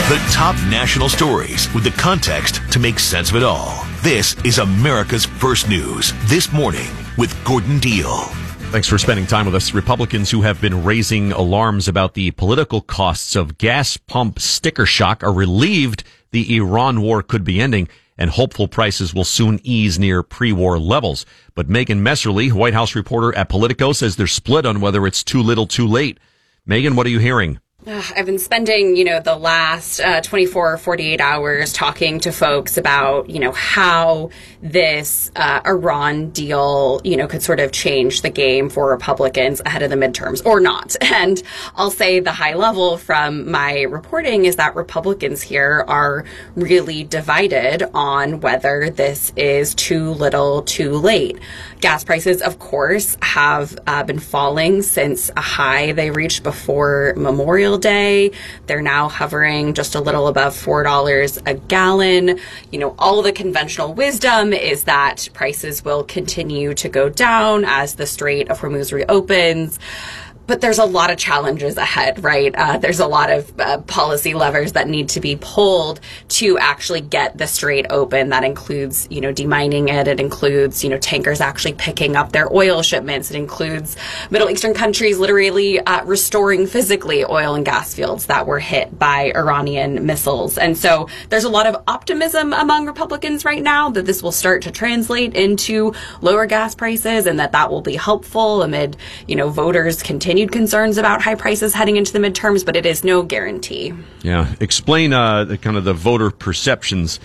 The top national stories with the context to make sense of it all. This is America's First News This Morning with Gordon Deal. Thanks for spending time with us. Republicans who have been raising alarms about the political costs of gas pump sticker shock are relieved the Iran war could be ending and hopeful prices will soon ease near pre-war levels. But Megan Messerly, White House reporter at Politico, says they're split on whether it's too little too late. Megan, what are you hearing? I've been spending, the last 24 or 48 hours talking to folks about, how this Iran deal, could sort of change the game for Republicans ahead of the midterms or not. And I'll say the high level from my reporting is that Republicans here are really divided on whether this is too little too late. Gas prices, of course, have been falling since a high they reached before Memorial Day. They're now hovering just a little above $4 a gallon. All the conventional wisdom is that prices will continue to go down as the Strait of Hormuz reopens. But there's a lot of challenges ahead, right? There's a lot of policy levers that need to be pulled to actually get the strait open. That includes, demining it. It includes, tankers actually picking up their oil shipments. It includes Middle Eastern countries literally restoring physically oil and gas fields that were hit by Iranian missiles. And so there's a lot of optimism among Republicans right now that this will start to translate into lower gas prices and that will be helpful amid, voters' continued concerns about high prices heading into the midterms, but it is no guarantee. Yeah. Explain the voter perceptions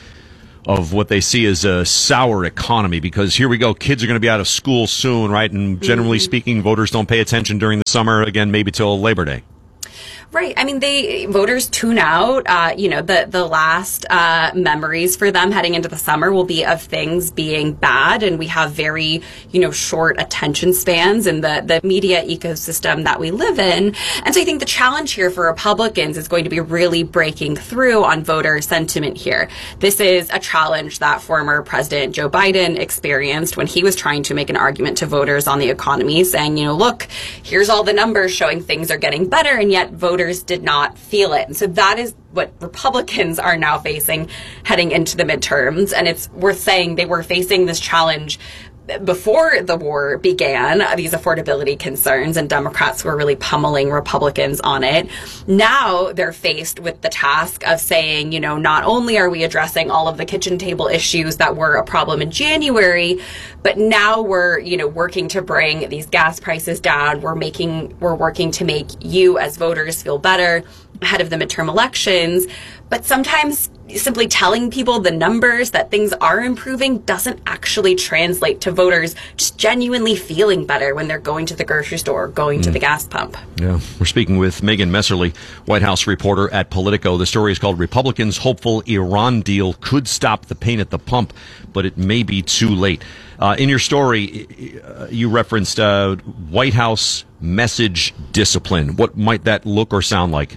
of what they see as a sour economy, because here we go. Kids are going to be out of school soon, right? And generally speaking, voters don't pay attention during the summer, again, maybe till Labor Day. Right. I mean, voters tune out. The last memories for them heading into the summer will be of things being bad, and we have very, short attention spans in the media ecosystem that we live in. And so I think the challenge here for Republicans is going to be really breaking through on voter sentiment here. This is a challenge that former President Joe Biden experienced when he was trying to make an argument to voters on the economy, saying, look, here's all the numbers showing things are getting better, and yet voters did not feel it. And so that is what Republicans are now facing heading into the midterms. And it's worth saying they were facing this challenge before the war began, these affordability concerns, and Democrats were really pummeling Republicans on it. Now they're faced with the task of saying, not only are we addressing all of the kitchen table issues that were a problem in January, but now we're, working to bring these gas prices down. We're working to make you as voters feel better ahead of the midterm elections. But sometimes simply telling people the numbers that things are improving doesn't actually translate to voters just genuinely feeling better when they're going to the grocery store or going to the gas pump. Yeah, we're speaking with Megan Messerly, White House reporter at Politico. The story is called Republicans Hopeful Iran Deal Could Stop the Pain at the Pump, but it may be too late. In your story, you referenced White House message discipline. What might that look or sound like?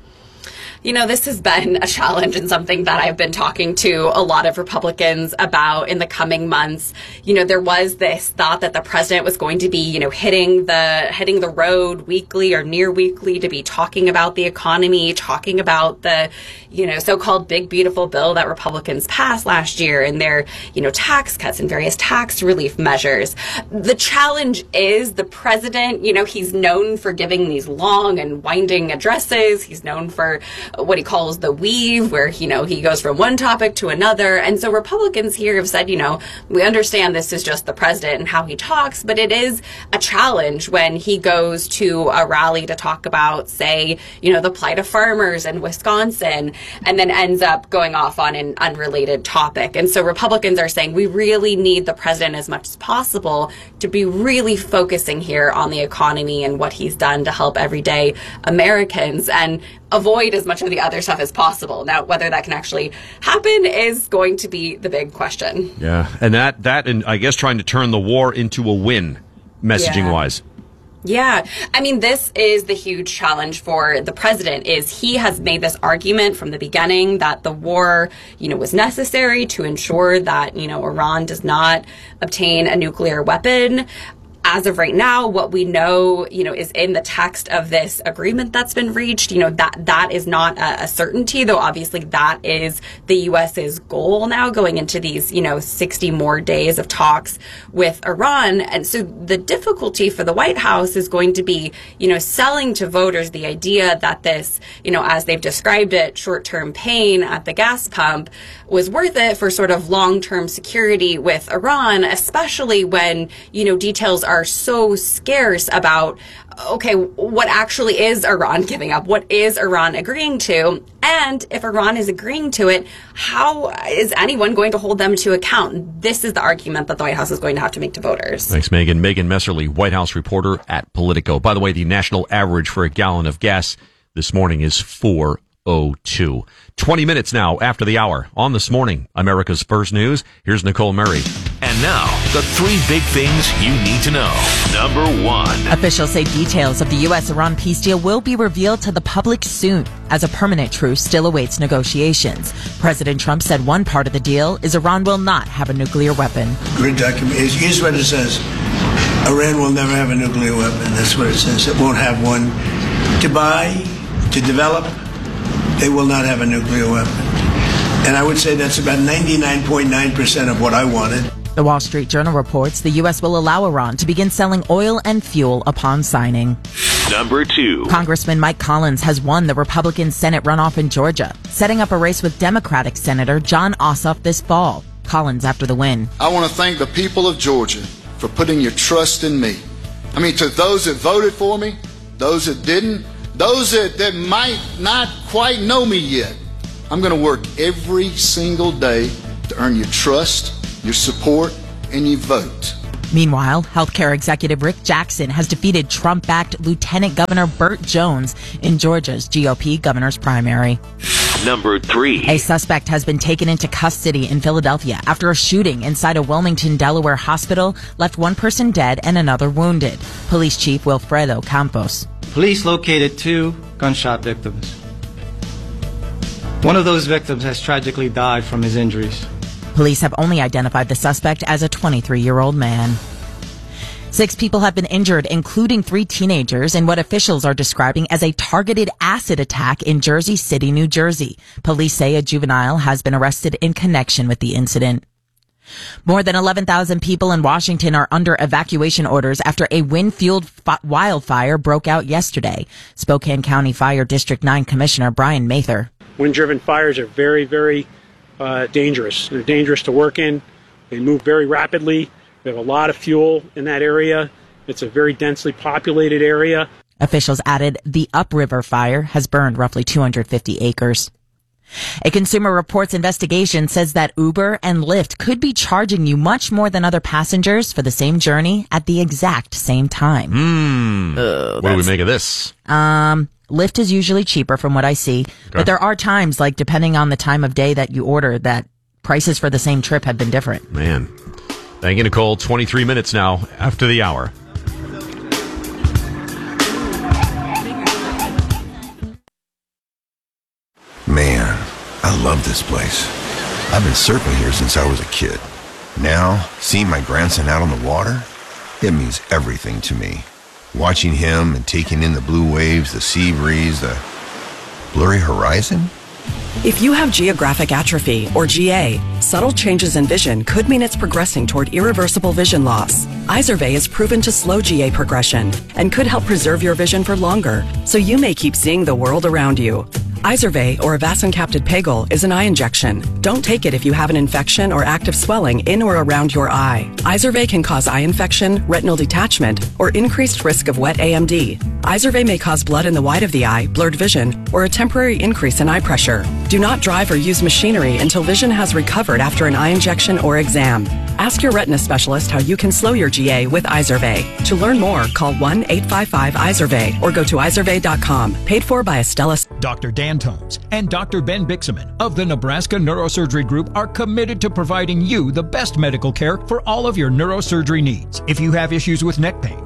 This has been a challenge and something that I've been talking to a lot of Republicans about in the coming months. There was this thought that the president was going to be, hitting the road weekly or near weekly to be talking about the economy, talking about the, so-called big, beautiful bill that Republicans passed last year and their, tax cuts and various tax relief measures. The challenge is the president, he's known for giving these long and winding addresses. He's known for what he calls the weave, where, he goes from one topic to another. And so Republicans here have said, we understand this is just the president and how he talks, but it is a challenge when he goes to a rally to talk about, say, the plight of farmers in Wisconsin, and then ends up going off on an unrelated topic. And so Republicans are saying we really need the president as much as possible to be really focusing here on the economy and what he's done to help everyday Americans, and avoid as much of the other stuff as possible. Now, whether that can actually happen is going to be the big question. Yeah, and that, and I guess trying to turn the war into a win, messaging-wise. Yeah. I mean, this is the huge challenge for the president, is he has made this argument from the beginning that the war, was necessary to ensure that, Iran does not obtain a nuclear weapon. as of right now, what we know, is in the text of this agreement that's been reached, that is not a certainty, though obviously that is the U.S.'s goal now going into these, 60 more days of talks with Iran. And so the difficulty for the White House is going to be, selling to voters the idea that this, as they've described it, short-term pain at the gas pump was worth it for sort of long-term security with Iran, especially when, details are so scarce about, okay, what actually is Iran giving up? What is Iran agreeing to? And if Iran is agreeing to it, how is anyone going to hold them to account? This is the argument that the White House is going to have to make to voters. Thanks, Megan. Megan Messerly, White House reporter at Politico. By the way, the national average for a gallon of gas this morning is $4.02. 20 minutes now after the hour on This Morning, America's First News. Here's Nicole Murray. And now, the 3 big things you need to know. Number 1. Officials say details of the U.S.-Iran peace deal will be revealed to the public soon, as a permanent truce still awaits negotiations. President Trump said one part of the deal is Iran will not have a nuclear weapon. Great document. Here's what it says. Iran will never have a nuclear weapon. That's what it says. It won't have one. To buy, to develop, they will not have a nuclear weapon. And I would say that's about 99.9% of what I wanted. The Wall Street Journal reports the U.S. will allow Iran to begin selling oil and fuel upon signing. Number 2. Congressman Mike Collins has won the Republican Senate runoff in Georgia, setting up a race with Democratic Senator Jon Ossoff this fall. Collins after the win. I want to thank the people of Georgia for putting your trust in me. I mean, to those that voted for me, those that didn't, those that might not quite know me yet, I'm going to work every single day to earn your trust, your support, and your vote. Meanwhile, healthcare executive Rick Jackson has defeated Trump-backed Lieutenant Governor Burt Jones in Georgia's GOP governor's primary. Number 3. A suspect has been taken into custody in Philadelphia after a shooting inside a Wilmington, Delaware hospital left one person dead and another wounded. Police Chief Wilfredo Campos. Police located 2 gunshot victims. One of those victims has tragically died from his injuries. Police have only identified the suspect as a 23-year-old man. 6 people have been injured, including 3 teenagers, in what officials are describing as a targeted acid attack in Jersey City, New Jersey. Police say a juvenile has been arrested in connection with the incident. More than 11,000 people in Washington are under evacuation orders after a wind-fueled wildfire broke out yesterday. Spokane County Fire District 9 Commissioner Brian Mather. Wind-driven fires are very, very dangerous. They're dangerous to work in. They move very rapidly. We have a lot of fuel in that area. It's a very densely populated area. Officials added the Upriver fire has burned roughly 250 acres. A Consumer Reports investigation says that Uber and Lyft could be charging you much more than other passengers for the same journey at the exact same time. What do we make of this? Lyft is usually cheaper from what I see, but there are times, like depending on the time of day that you order, that prices for the same trip have been different. Man. Thank you, Nicole. 23 minutes now after the hour. Man, I love this place. I've been surfing here since I was a kid. Now, seeing my grandson out on the water, it means everything to me. Watching him and taking in the blue waves, the sea breeze, the blurry horizon. If you have geographic atrophy, or GA, subtle changes in vision could mean it's progressing toward irreversible vision loss. Izervay is proven to slow GA progression and could help preserve your vision for longer, so you may keep seeing the world around you. Izervay, or avacincaptad pegol, is an eye injection. Don't take it if you have an infection or active swelling in or around your eye. Izervay can cause eye infection, retinal detachment, or increased risk of wet AMD. Izervay may cause blood in the white of the eye, blurred vision, or a temporary increase in eye pressure. Do not drive or use machinery until vision has recovered after an eye injection or exam. Ask your retina specialist how you can slow your GA with Izervay. To learn more, call 1-855-IZERVAY or go to izervay.com. Paid for by Astellas. Dr. Dan Tomes and Dr. Ben Bixaman of the Nebraska Neurosurgery Group are committed to providing you the best medical care for all of your neurosurgery needs. If you have issues with neck pain,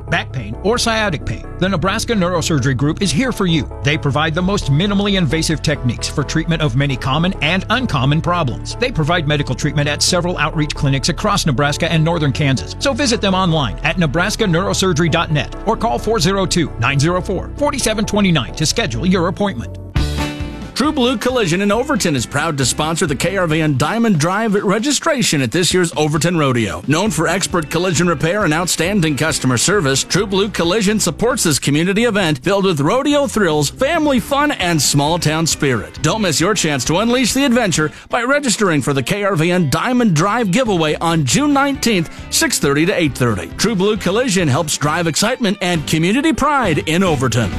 back pain, or sciatic pain, the Nebraska Neurosurgery Group is here for you. They provide the most minimally invasive techniques for treatment of many common and uncommon problems. They provide medical treatment at several outreach clinics across Nebraska and northern Kansas. So visit them online at nebraskaneurosurgery.net or call 402-904-4729 to schedule your appointment. True Blue Collision in Overton is proud to sponsor the KRVN Diamond Drive registration at this year's Overton Rodeo. Known for expert collision repair and outstanding customer service, True Blue Collision supports this community event filled with rodeo thrills, family fun, and small-town spirit. Don't miss your chance to unleash the adventure by registering for the KRVN Diamond Drive giveaway on June 19th, 6:30 to 8:30. True Blue Collision helps drive excitement and community pride in Overton.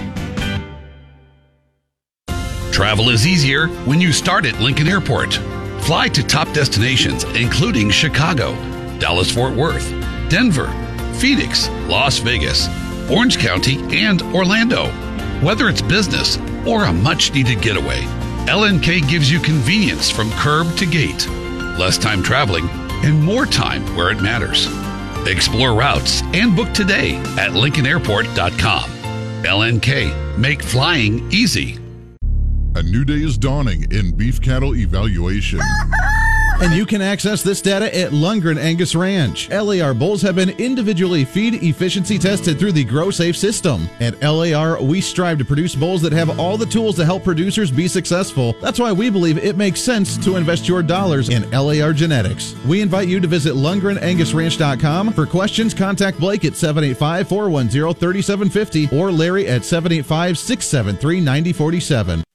Travel is easier when you start at Lincoln Airport. Fly to top destinations including Chicago, Dallas-Fort Worth, Denver, Phoenix, Las Vegas, Orange County, and Orlando. Whether it's business or a much-needed getaway, LNK gives you convenience from curb to gate, less time traveling, and more time where it matters. Explore routes and book today at LincolnAirport.com. LNK, make flying easy. A new day is dawning in beef cattle evaluation. And you can access this data at Lundgren Angus Ranch. LAR bulls have been individually feed efficiency tested through the GrowSafe system. At LAR, we strive to produce bulls that have all the tools to help producers be successful. That's why we believe it makes sense to invest your dollars in LAR genetics. We invite you to visit LundgrenAngusRanch.com. For questions, contact Blake at 785-410-3750 or Larry at 785-673-9047.